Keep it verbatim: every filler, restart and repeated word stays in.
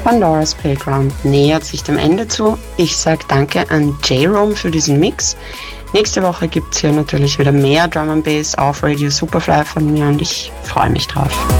Pandora's Playground nähert sich dem Ende zu. Ich sage danke an J-Rome für diesen Mix. Nächste Woche gibt es hier natürlich wieder mehr Drum and Bass auf Radio Superfly von mir und ich freue mich drauf.